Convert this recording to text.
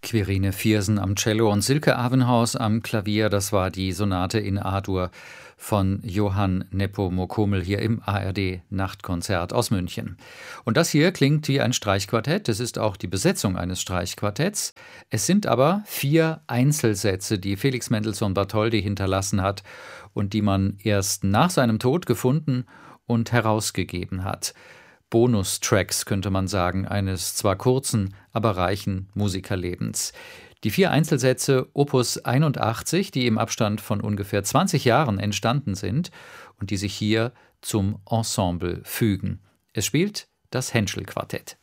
Quirine Viersen am Cello und Silke Avenhaus am Klavier. Das war die Sonate in A-Dur von Johann Nepomuckel hier im ARD Nachtkonzert aus München. Und das hier klingt wie ein Streichquartett. Es ist auch die Besetzung eines Streichquartetts. Es sind aber 4 Einzelsätze, die Felix Mendelssohn Bartholdy hinterlassen hat und die man erst nach seinem Tod gefunden und herausgegeben hat. Bonustracks, könnte man sagen, eines zwar kurzen, aber reichen Musikerlebens. Die 4 Einzelsätze Opus 81, die im Abstand von ungefähr 20 Jahren entstanden sind und die sich hier zum Ensemble fügen. Es spielt das Henschel-Quartett.